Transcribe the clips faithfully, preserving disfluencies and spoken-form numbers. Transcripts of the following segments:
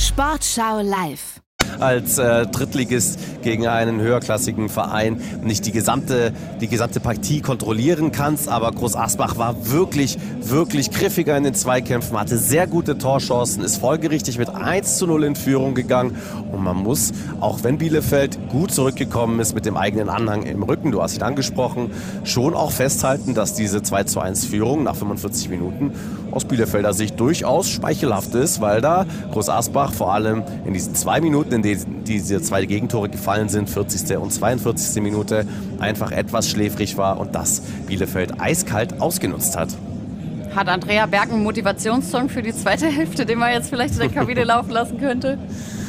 Sportschau live. Als äh, Drittligist gegen einen höherklassigen Verein nicht die gesamte, die gesamte Partie kontrollieren kannst. Aber Groß Asbach war wirklich, wirklich griffiger in den Zweikämpfen, hatte sehr gute Torchancen, ist folgerichtig mit eins zu null in Führung gegangen. Und man muss, auch wenn Bielefeld gut zurückgekommen ist mit dem eigenen Anhang im Rücken, du hast ihn angesprochen, schon auch festhalten, dass diese zwei zu eins Führung nach fünfundvierzig Minuten aus Bielefelder Sicht durchaus speichelhaft ist, weil da Groß Asbach vor allem in diesen zwei Minuten, in denen diese zwei Gegentore gefallen sind, vierzigste und zweiundvierzigste Minute, einfach etwas schläfrig war und das Bielefeld eiskalt ausgenutzt hat. Hat Andrea Berg einen Motivationssong für die zweite Hälfte, den man jetzt vielleicht in der Kabine laufen lassen könnte?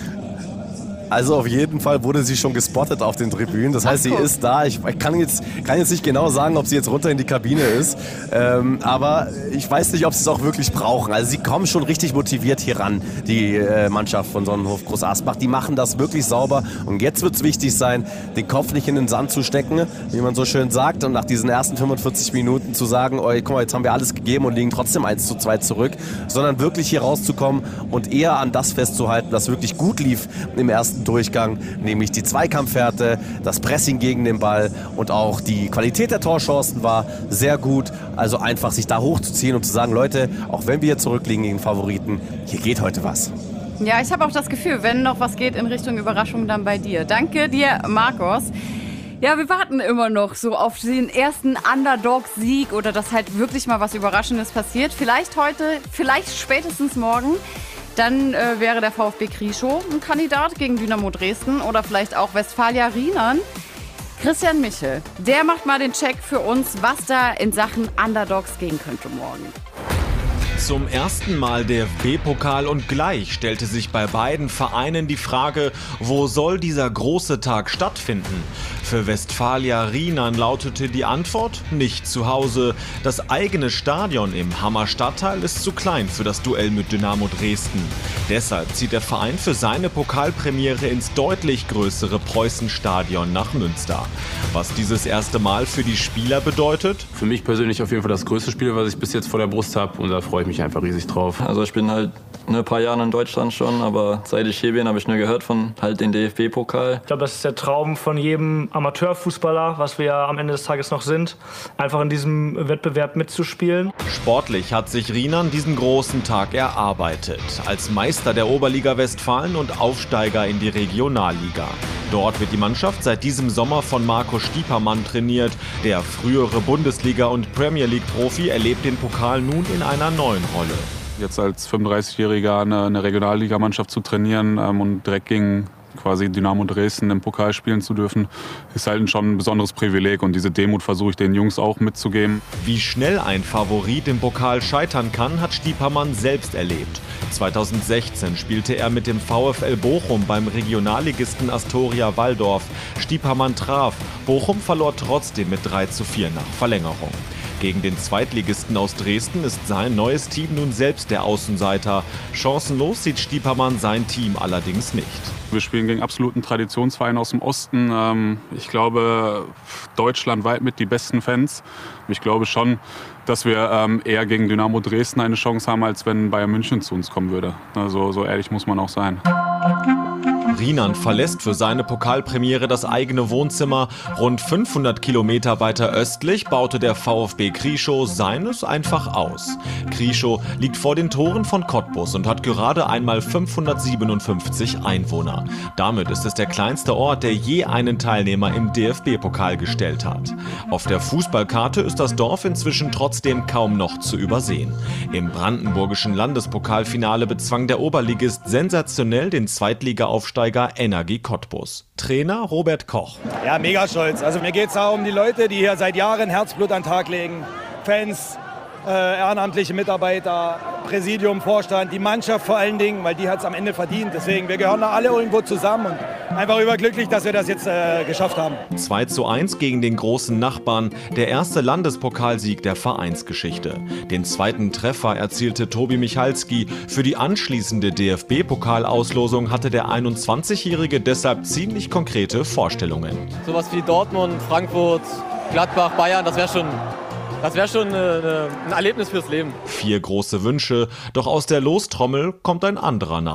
Also auf jeden Fall wurde sie schon gespottet auf den Tribünen. Das heißt, sie ist da. Ich kann jetzt, kann jetzt nicht genau sagen, ob sie jetzt runter in die Kabine ist. Ähm, aber ich weiß nicht, ob sie es auch wirklich brauchen. Also sie kommen schon richtig motiviert hier ran, die äh, Mannschaft von Sonnenhof Groß Asbach. Die machen das wirklich sauber. Und jetzt wird es wichtig sein, den Kopf nicht in den Sand zu stecken, wie man so schön sagt. Und nach diesen ersten fünfundvierzig Minuten zu sagen, oh, guck mal, jetzt haben wir alles gegeben und liegen trotzdem eins zu zwei zurück. Sondern wirklich hier rauszukommen und eher an das festzuhalten, was wirklich gut lief im ersten Durchgang, nämlich die Zweikampfhärte, das Pressing gegen den Ball und auch die Qualität der Torchancen war sehr gut. Also einfach sich da hochzuziehen und zu sagen, Leute, auch wenn wir zurückliegen gegen Favoriten, hier geht heute was. Ja, ich habe auch das Gefühl, wenn noch was geht in Richtung Überraschung, dann bei dir. Danke dir, Markus. Ja, wir warten immer noch so auf den ersten Underdog-Sieg oder dass halt wirklich mal was Überraschendes passiert. Vielleicht heute, vielleicht spätestens morgen. Dann äh, wäre der VfB Krieschow ein Kandidat gegen Dynamo Dresden oder vielleicht auch Westfalia Rienern. Christian Michel, der macht mal den Check für uns, was da in Sachen Underdogs gehen könnte morgen. Zum ersten Mal D F B-Pokal und gleich stellte sich bei beiden Vereinen die Frage, wo soll dieser große Tag stattfinden? Für Westfalia Rienern lautete die Antwort, nicht zu Hause. Das eigene Stadion im Hammer Stadtteil ist zu klein für das Duell mit Dynamo Dresden. Deshalb zieht der Verein für seine Pokalpremiere ins deutlich größere Preußenstadion nach Münster. Was dieses erste Mal für die Spieler bedeutet? Für mich persönlich auf jeden Fall das größte Spiel, was ich bis jetzt vor der Brust habe, und da freue ich mich einfach riesig drauf. Also ich bin halt ein paar Jahre in Deutschland schon, aber seit ich hier bin, habe ich nur gehört von halt den D F B-Pokal. Ich glaube, das ist der Traum von jedem Amateurfußballer, was wir ja am Ende des Tages noch sind, einfach in diesem Wettbewerb mitzuspielen. Sportlich hat sich Rienern diesen großen Tag erarbeitet. Als Meister der Oberliga Westfalen und Aufsteiger in die Regionalliga. Dort wird die Mannschaft seit diesem Sommer von Marco Stiepermann trainiert. Der frühere Bundesliga- und Premier League-Profi erlebt den Pokal nun in einer neuen Rolle. Jetzt als fünfunddreißigjähriger eine, eine Regionalligamannschaft zu trainieren ähm, und direkt gegen quasi Dynamo Dresden im Pokal spielen zu dürfen, ist halt schon ein besonderes Privileg, und diese Demut versuche ich den Jungs auch mitzugeben. Wie schnell ein Favorit im Pokal scheitern kann, hat Stiepermann selbst erlebt. zweitausendsechzehn spielte er mit dem VfL Bochum beim Regionalligisten Astoria Waldorf. Stiepermann traf, Bochum verlor trotzdem mit drei zu vier nach Verlängerung. Gegen den Zweitligisten aus Dresden ist sein neues Team nun selbst der Außenseiter. Chancenlos sieht Stiepermann sein Team allerdings nicht. Wir spielen gegen absoluten Traditionsverein aus dem Osten. Ich glaube, deutschlandweit mit die besten Fans. Ich glaube schon, dass wir eher gegen Dynamo Dresden eine Chance haben, als wenn Bayern München zu uns kommen würde. Also, so ehrlich muss man auch sein. Rienern verlässt für seine Pokalpremiere das eigene Wohnzimmer. Rund fünfhundert Kilometer weiter östlich baute der VfB Krieschow seines einfach aus. Krieschow liegt vor den Toren von Cottbus und hat gerade einmal fünfhundertsiebenundfünfzig Einwohner. Damit ist es der kleinste Ort, der je einen Teilnehmer im D F B-Pokal gestellt hat. Auf der Fußballkarte ist das Dorf inzwischen trotzdem kaum noch zu übersehen. Im brandenburgischen Landespokalfinale bezwang der Oberligist sensationell den Zweitliga-Aufsteiger Energie Cottbus. Trainer Robert Koch. Ja, mega stolz. Also mir geht es da um die Leute, die hier seit Jahren Herzblut an den Tag legen. Fans, äh, ehrenamtliche Mitarbeiter, Präsidium, Vorstand, die Mannschaft vor allen Dingen, weil die hat es am Ende verdient. Deswegen, wir gehören da alle irgendwo zusammen und einfach überglücklich, dass wir das jetzt äh, geschafft haben. zwei zu eins gegen den großen Nachbarn, der erste Landespokalsieg der Vereinsgeschichte. Den zweiten Treffer erzielte Tobi Michalski. Für die anschließende D F B-Pokalauslosung hatte der einundzwanzigjährige deshalb ziemlich konkrete Vorstellungen. Sowas wie Dortmund, Frankfurt, Gladbach, Bayern, das wäre schon... Das wäre schon eine, ein Erlebnis fürs Leben. Vier große Wünsche, doch aus der Lostrommel kommt ein anderer Name.